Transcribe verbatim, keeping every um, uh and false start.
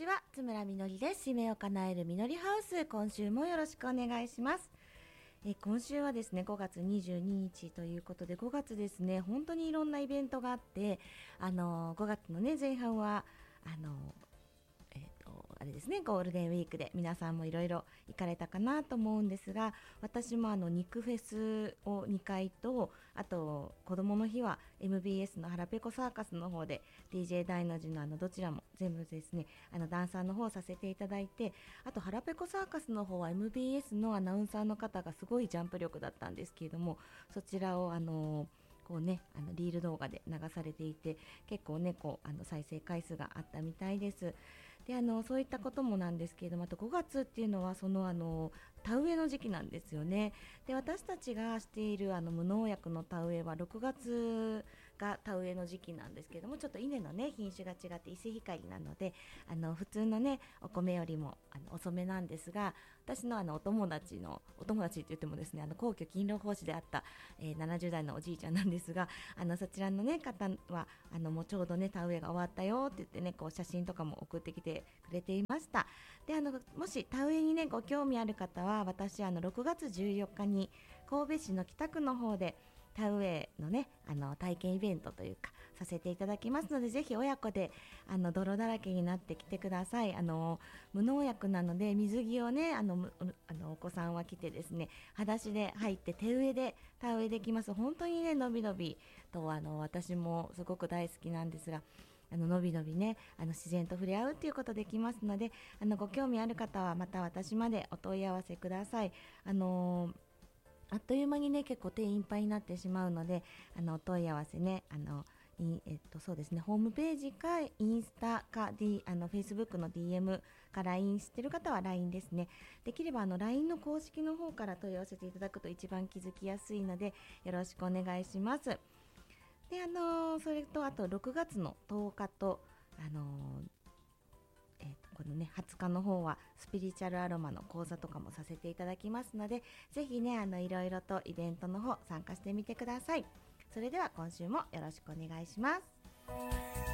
ちは、津村みのりです。夢を叶えるみのりハウス、今週もよろしくお願いします。え今週はですねごがつにじゅうににちということで、ごがつですね本当にいろんなイベントがあって、あのごがつのね前半はあのえー、とあれですねゴールデンウィークで皆さんもいろいろ行かれたかなと思うんですが、私もあの肉フェスをにかいと、あと子どもの日は エムビーエス の腹ペコサーカスの方で ディージェー 大の字のあのどちらも全部ですねあのダンサーの方をさせていただいて、あと腹ペコサーカスの方は エムビーエス のアナウンサーの方がすごいジャンプ力だったんですけれども、そちらをあのこうね、あのリール動画で流されていて、結構ねこうあの再生回数があったみたいです。であのそういったこともなんですけれども、あとごがつっていうのはそのあの田植えの時期なんですよね。で私たちがしているあの無農薬の田植えはろくがつが田植えの時期なんですけれども、ちょっと稲のね品種が違って伊勢光なので、あの普通のねお米よりもあの遅めなんですが、私のあのお友達のお友達って言ってもですね、あの皇居勤労奉仕であった、えー、ななじゅう代のおじいちゃんなんですが、あのそちらの、ね、方はあのもうちょうどね田植えが終わったよって言ってね、こう写真とかも送ってきてくれていました。であのもし田植えにねご興味ある方は、私あのろくがつじゅうよっかに神戸市の北区の方で田植えのねあの体験イベントというかさせていただきますので、ぜひ親子であの泥だらけになってきてください。あの無農薬なので水着をねあのあのお子さんは着てですね、裸足で入って手植えで田植えできます。本当にねのびのびと、あの私もすごく大好きなんですが、あののびのびねあの自然と触れ合うということできますので、あのご興味ある方はまた私までお問い合わせください。あのーあっという間にね結構定員いっぱいになってしまうので、あのお問い合わせねあのえっとそうですねホームページかインスタか、D、あの Facebook の ディーエム か ライン 知ってる方は ライン ですね。できればあの ライン の公式の方から問い合わせていただくと一番気づきやすいのでよろしくお願いします。であのそれとあとろくがつのとおかとあのえー、とこのねはつかの方はスピリチュアルアロマの講座とかもさせていただきますので、ぜひねあのいろいろとイベントの方参加してみてください。それでは今週もよろしくお願いします。